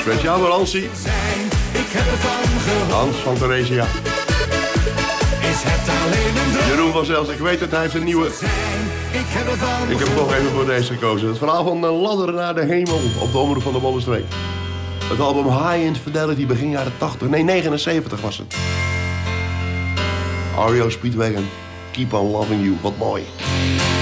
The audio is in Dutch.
Speciaal voor Hansie. Ik heb ervan gehoord. Hans van Theresia. Is het alleen een droom? Jeroen van Zels, ik weet het, hij heeft een nieuwe. Ik heb ervan Ik heb toch even voor deze gekozen. Het verhaal van Ladder naar de hemel op de omroep van de Bollenstreek. Het album High Infidelity begin jaren 80. Nee, 79 was het. REO Speedwagon, Keep on Loving You. Wat mooi.